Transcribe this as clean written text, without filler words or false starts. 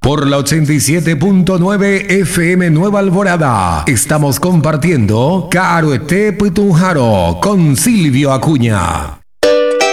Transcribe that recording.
Por la 87.9 FM Nueva Alvorada, estamos compartiendo Caruete Putunjaro con Silvio Acuña.